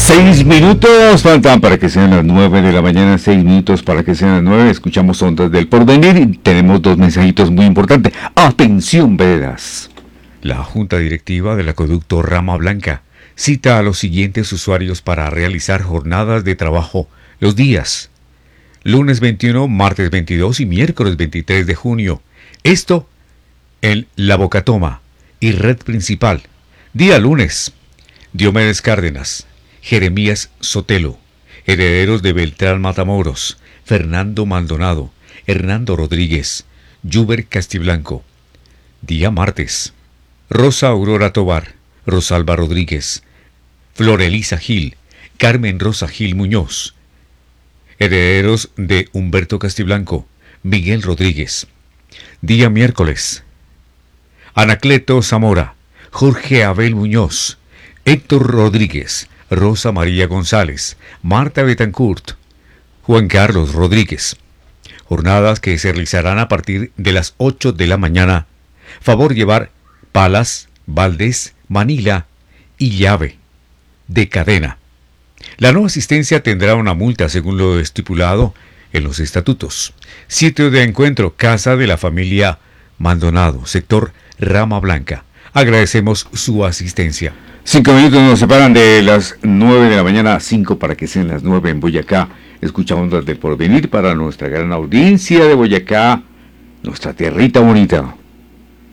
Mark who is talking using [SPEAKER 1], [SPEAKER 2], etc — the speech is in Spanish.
[SPEAKER 1] 6 minutos faltan para que sean las 9 de la mañana, 6 minutos para que sean las 9. Escuchamos Ondas del Porvenir y tenemos dos mensajitos muy importantes. Atención, veredas.
[SPEAKER 2] La Junta Directiva del Acueducto Rama Blanca cita a los siguientes usuarios para realizar jornadas de trabajo los días lunes 21, martes 22 y miércoles 23 de junio. Esto en La Bocatoma y Red Principal. Día lunes, Diomedes Cárdenas, Jeremías Sotelo, herederos de Beltrán Matamoros, Fernando Maldonado, Hernando Rodríguez, Yuber Castiblanco. Día martes, Rosa Aurora Tobar, Rosalba Rodríguez, Florelisa Gil, Carmen Rosa Gil Muñoz, herederos de Humberto Castiblanco, Miguel Rodríguez. Día miércoles, Anacleto Zamora, Jorge Abel Muñoz, Héctor Rodríguez, Rosa María González, Marta Betancourt, Juan Carlos Rodríguez. Jornadas que se realizarán a partir de las 8 de la mañana. Favor llevar palas, baldes, manila y llave de cadena. La no asistencia tendrá una multa según lo estipulado en los estatutos. Sitio de encuentro, Casa de la Familia Maldonado, sector Rama Blanca. Agradecemos su asistencia.
[SPEAKER 1] 5 minutos nos separan de las 9 de la mañana, 5 para que sean las 9 en Boyacá. Escuchamos Ondas del Porvenir para nuestra gran audiencia de Boyacá, nuestra tierrita bonita.